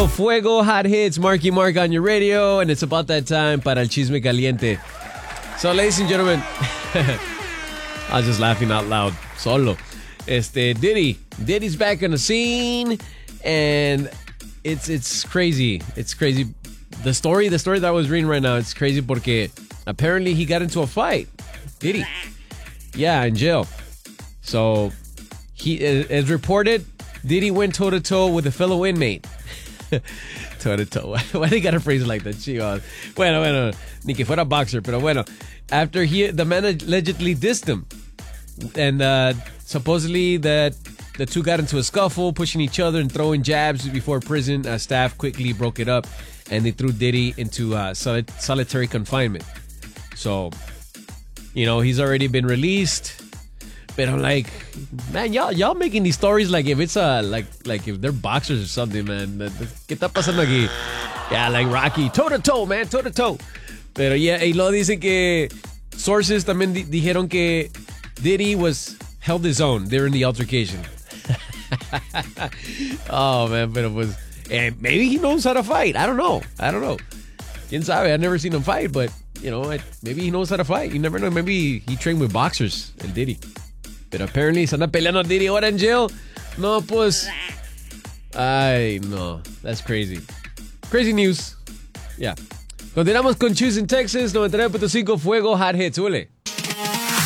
105.5 Fuego Hot Hits, Marky Mark on your radio, and it's about that time para el chisme caliente. So, ladies and gentlemen, I was just laughing out loud, solo. Diddy's back on the scene, and it's crazy. It's crazy. The story that I was reading right now, it's crazy porque apparently he got into a fight. Diddy. Yeah, in jail. So, as reported, Diddy went toe-to-toe with a fellow inmate. Toe-to-toe. Why they gotta phrase it like that? Chicos. Bueno, ni que fuera boxer, pero bueno. After the man allegedly dissed him. And supposedly that the two got into a scuffle, pushing each other and throwing jabs before prison. Staff quickly broke it up, and they threw Diddy into solitary confinement. So, he's already been released. But I'm like, man, y'all making these stories like if it's like if they're boxers or something, man. ¿Qué está pasando aquí? Yeah, like Rocky, toe to toe, man, toe to toe. Pero yeah, y lo dicen que sources también dijeron que Diddy held his own during the altercation. Oh man, pero pues maybe he knows how to fight. I don't know. Quién sabe? I've never seen him fight, but maybe he knows how to fight. You never know. Maybe he trained with boxers, el Diddy. Pero apparently se anda peleando Diddy ahora en jail. No, pues. Ay, no. That's crazy. Crazy news. Yeah. Continuamos con Choose in Texas, 99.5 Fuego Hot Hits. Ule.